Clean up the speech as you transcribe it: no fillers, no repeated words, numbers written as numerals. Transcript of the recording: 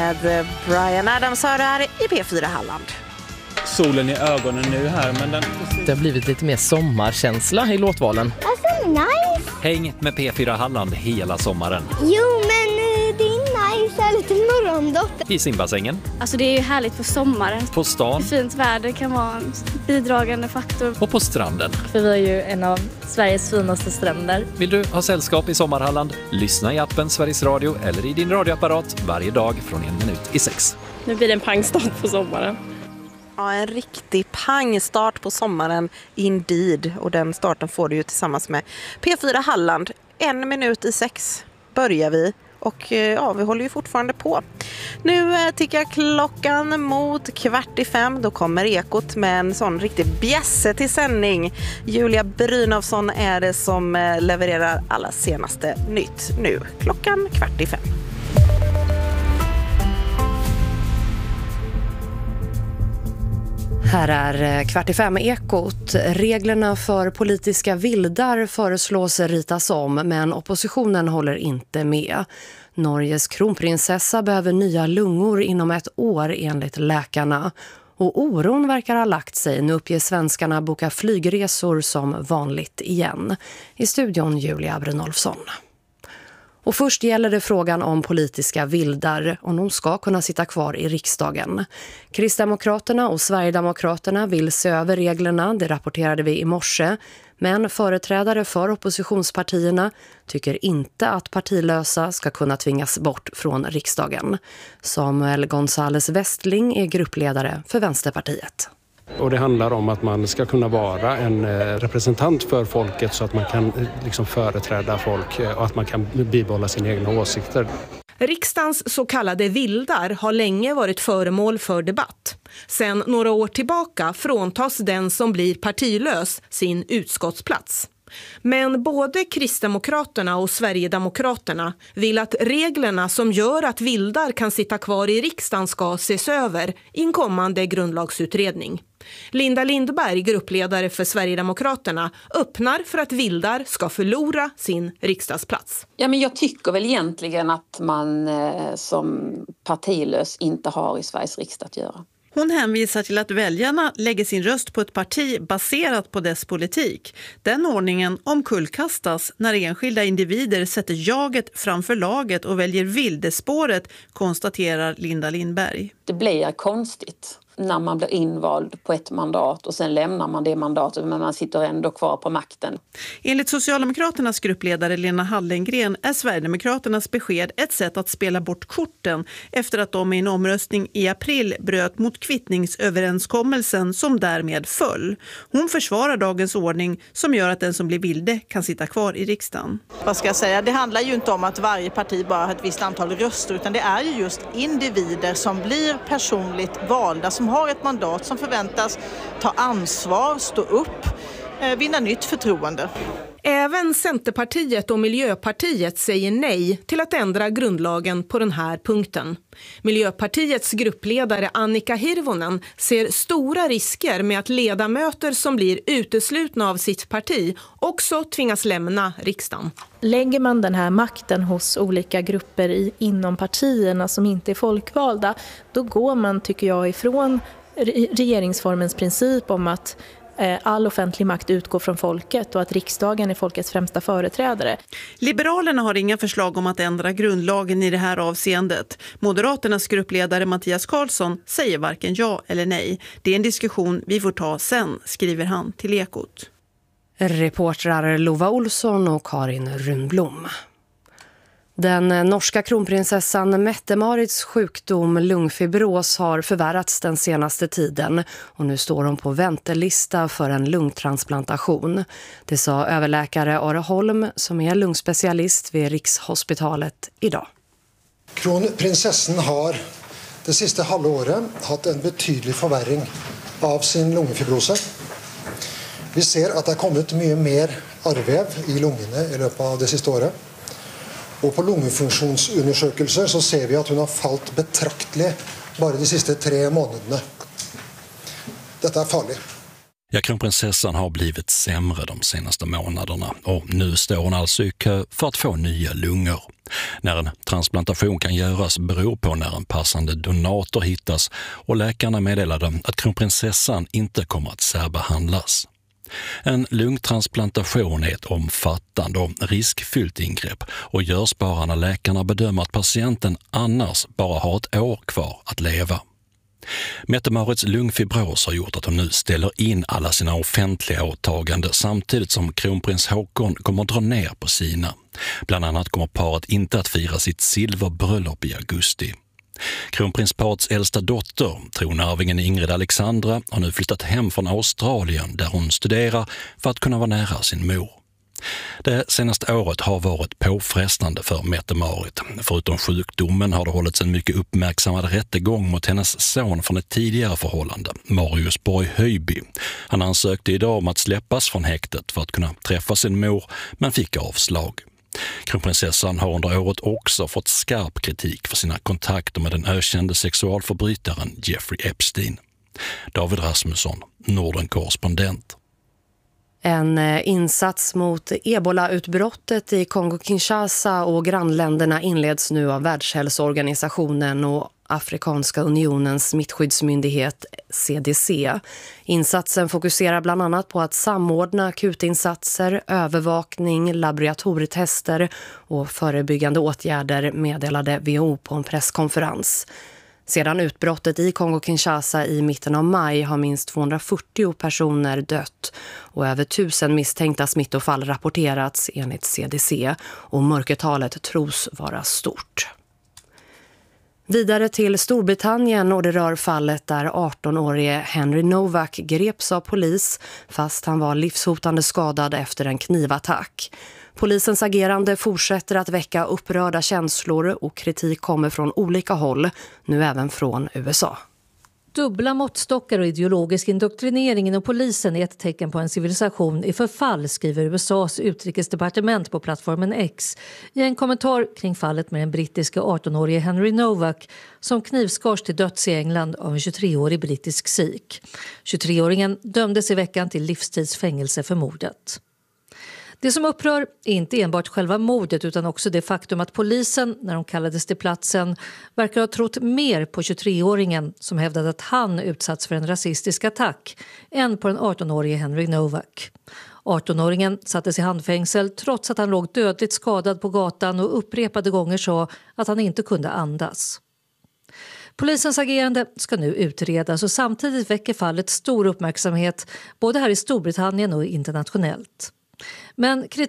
med Bryan Adams hör här i P4 Halland. Solen i ögonen nu här, men det har blivit lite mer sommarkänsla i låtvalen. Alltså, nice! Häng med P4 Halland hela sommaren. Jo, men det är nice, lite morgondopp. I simbassängen. Alltså det är ju härligt på sommaren. På stan. Fint väder kan vara en bidragande faktor. Och på stranden. För vi är ju en av Sveriges finaste stränder. Vill du ha sällskap i Sommarhalland? Lyssna i appen Sveriges Radio eller i din radioapparat varje dag från 1:01. Nu blir det en pangstart på sommaren. Ja, en riktig pangstart på sommaren indeed. Och den starten får du ju tillsammans med P4 Halland. 1:01 börjar vi. Och ja, vi håller ju fortfarande på. Nu tickar klockan mot 4:45. Då kommer Ekot med en sån riktig bjässe till sändning. Julia Brynolfsson är det som levererar alla senaste nytt nu. Klockan 4:45. Här är 4:45 Ekot. Reglerna för politiska vildar föreslås ritas om, men oppositionen håller inte med. Norges kronprinsessa behöver nya lungor inom 1 år enligt läkarna. Och oron verkar ha lagt sig. Nu uppger svenskarna boka flygresor som vanligt igen. I studion Julia Brynolfsson. Och först gäller det frågan om politiska vildar, om de ska kunna sitta kvar i riksdagen. Kristdemokraterna och Sverigedemokraterna vill se över reglerna, det rapporterade vi i morse. Men företrädare för oppositionspartierna tycker inte att partilösa ska kunna tvingas bort från riksdagen. Samuel González Westling är gruppledare för Vänsterpartiet. Och det handlar om att man ska kunna vara en representant för folket så att man kan liksom företräda folk och att man kan bibehålla sina egna åsikter. Riksdagens så kallade vildar har länge varit föremål för debatt. Sedan några år tillbaka fråntas den som blir partilös sin utskottsplats. Men både Kristdemokraterna och Sverigedemokraterna vill att reglerna som gör att vildar kan sitta kvar i riksdagen ska ses över i en kommande grundlagsutredning. Linda Lindberg, gruppledare för Sverigedemokraterna, öppnar för att vildar ska förlora sin riksdagsplats. Ja, men jag tycker väl egentligen att man som partilös inte har i Sveriges riksdag att göra. Hon hänvisar till att väljarna lägger sin röst på ett parti baserat på dess politik. Den ordningen omkullkastas när enskilda individer sätter jaget framför laget och väljer vildespåret, konstaterar Linda Lindberg. Det blir konstigt när man blir invald på ett mandat och sen lämnar man det mandatet, men man sitter ändå kvar på makten. Enligt Socialdemokraternas gruppledare Lena Hallengren är Sverigedemokraternas besked ett sätt att spela bort korten efter att de i en omröstning i april bröt mot kvittningsöverenskommelsen som därmed föll. Hon försvarar dagens ordning som gör att den som blir vilde kan sitta kvar i riksdagen. Vad ska jag säga? Det handlar ju inte om att varje parti bara har ett visst antal röster, utan det är ju just individer som blir personligt valda, som har ett mandat, som förväntas ta ansvar, stå upp, vinna nytt förtroende. Även Centerpartiet och Miljöpartiet säger nej till att ändra grundlagen på den här punkten. Miljöpartiets gruppledare Annika Hirvonen ser stora risker med att ledamöter som blir uteslutna av sitt parti också tvingas lämna riksdagen. Lägger man den här makten hos olika grupper inom partierna som inte är folkvalda, då går man, tycker jag, ifrån regeringsformens princip om att all offentlig makt utgår från folket och att riksdagen är folkets främsta företrädare. Liberalerna har inga förslag om att ändra grundlagen i det här avseendet. Moderaternas gruppledare Mattias Karlsson säger varken ja eller nej. Det är en diskussion vi får ta sen, skriver han till Ekot. Reportrar Lova Olsson och Karin Runblom. Den norska kronprinsessan Mette-Marits sjukdom lungfibros har förvärrats den senaste tiden och nu står hon på väntelista för en lungtransplantation. Det sa överläkare Are Holm som är lungspecialist vid Rikshospitalet idag. Kronprinsessan har det sista halvåret haft en betydlig förvärring av sin lungfibros. Vi ser att det har kommit mycket mer arrvev i lungorna i löpet av det sista året. Och på lungefunktionsundersökelser så ser vi att hon har fallit betraktligt bara de sista 3 månaderna. Detta är farligt. Ja, kronprinsessan har blivit sämre de senaste månaderna och nu står hon alltså i kö för att få nya lungor. När en transplantation kan göras beror på när en passande donator hittas och läkarna meddelade att kronprinsessan inte kommer att särbehandlas. En lungtransplantation är ett omfattande och riskfyllt ingrepp och görs bara när läkarna bedömer att patienten annars bara har ett år kvar att leva. Mette-Marits lungfibros har gjort att hon nu ställer in alla sina offentliga åtaganden samtidigt som kronprins Håkon kommer att dra ner på sina. Bland annat kommer paret inte att fira sitt silverbröllop i augusti. Kronprinsparets äldsta dotter, tronarvingen Ingrid Alexandra, har nu flyttat hem från Australien där hon studerar för att kunna vara nära sin mor. Det senaste året har varit påfrestande för Mette-Marit. Förutom sjukdomen har det hållits en mycket uppmärksammad rättegång mot hennes son från ett tidigare förhållande, Marius Borg Höjby. Han ansökte idag om att släppas från häktet för att kunna träffa sin mor, men fick avslag. Kronprinsessan har under året också fått skarp kritik för sina kontakter med den ökände sexualförbrytaren Jeffrey Epstein. David Rasmusson, Norden-korrespondent. En insats mot ebola-utbrottet i Kongo-Kinshasa och grannländerna inleds nu av Världshälsoorganisationen och Afrikanska unionens smittskyddsmyndighet CDC. Insatsen fokuserar bland annat på att samordna akutinsatser, övervakning, laboratorietester och förebyggande åtgärder, meddelade WHO på en presskonferens. Sedan utbrottet i Kongo-Kinshasa i mitten av maj har minst 240 personer dött och över 1000 misstänkta smittofall rapporterats enligt CDC och mörkertalet tros vara stort. Vidare till Storbritannien, och det rör fallet där 18-årige Henry Novak greps av polis fast han var livshotande skadad efter en knivattack. Polisens agerande fortsätter att väcka upprörda känslor och kritik kommer från olika håll, nu även från USA. Dubbla måttstockar och ideologisk indoktrinering inom polisen är ett tecken på en civilisation i förfall, skriver USAs utrikesdepartement på plattformen X i en kommentar kring fallet med den brittiska 18-årige Henry Novak som knivskars till döds i England av en 23-årig brittisk sikh. 23-åringen dömdes i veckan till livstidsfängelse för mordet. Det som upprör är inte enbart själva mordet utan också det faktum att polisen, när de kallades till platsen, verkar ha trott mer på 23-åringen som hävdade att han utsatts för en rasistisk attack än på den 18-årige Henry Novak. 18-åringen sattes i handfängsel trots att han låg dödligt skadad på gatan och upprepade gånger sa att han inte kunde andas. Polisens agerande ska nu utredas och samtidigt väcker fallet stor uppmärksamhet både här i Storbritannien och internationellt. Men